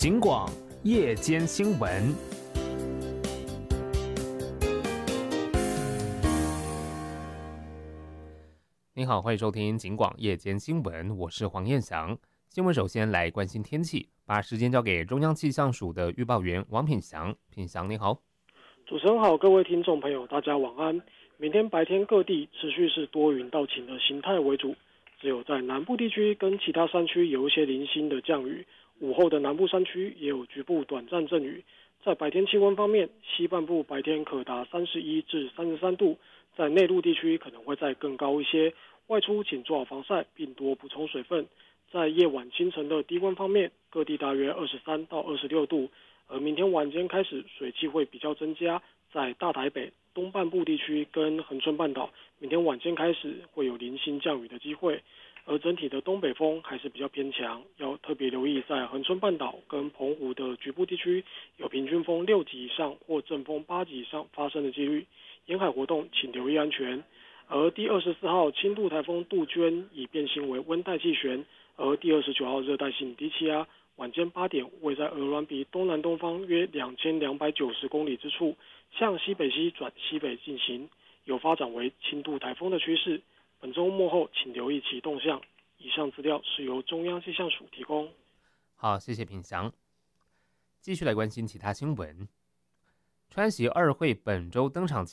警广夜间新闻。您好，欢迎收听警广夜间新闻，我是黄彦翔。新闻首先来关心天气，把时间交给中央气象署的预报员王品祥。品祥你好。 主持人好，各位听众朋友大家晚安。明天白天各地持续是多云到晴的形态为主，只有在南部地区跟其他山区有一些零星的降雨，午后的南部山区也有局部短暂阵雨。在白天气温方面，西半部白天可达31至33度，在内陆地区可能会再更高一些。外出请做好防晒，并多补充水分。在夜晚清晨的低温方面，各地大约23到26度，而明天晚间开始水汽会比较增加，在大台北东半部地区跟恒春半岛，明天晚间开始会有零星降雨的机会，而整体的东北风还是比较偏强，要特别留意在恒春半岛跟澎湖的局部地区有平均风6级以上或阵风8级以上发生的几率，沿海活动请留意安全。而第24号轻度台风杜鹃已变形为温带气旋，而第29号热带性低气压晚间8点位在鹅銮鼻东南东方约2290公里之处，向西北西转西北进行，有发展为轻度台风的趋势。本周末后请留意其动向。以上资料是由中央气象署提供。 好，谢谢品祥。继续来关心其他新闻。川习二会本周登场